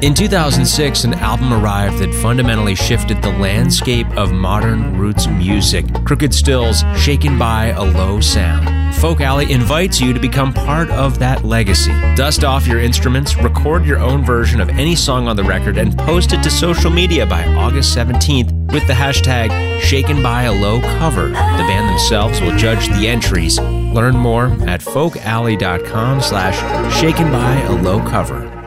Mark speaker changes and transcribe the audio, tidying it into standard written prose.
Speaker 1: In 2006, an album arrived that fundamentally shifted the landscape of modern roots music. Crooked Stills, Shaken by a Low Sound. Folk Alley invites you to become part of that legacy. Dust off your instruments, record your own version of any song on the record, and post it to social media by August 17th with the hashtag Shaken by a Low Cover. The band themselves will judge the entries. Learn more at folkalley.com/shakenbyalowcover.